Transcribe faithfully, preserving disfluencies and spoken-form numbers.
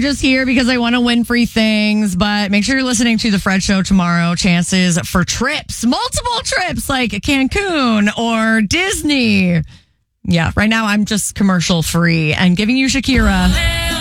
just here because I want to win free things. But make sure you're listening to the Fred Show tomorrow. Chances for trips, multiple trips like Cancun or Disney. Yeah, right now I'm just commercial free and giving you Shakira.